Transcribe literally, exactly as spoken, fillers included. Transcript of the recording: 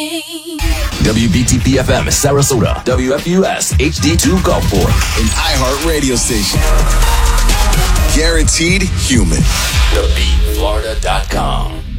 rain. W B T P F M Sarasota, W F U S H D two Gulfport, an iHeart radio station. Guaranteed human. the beat florida dot com.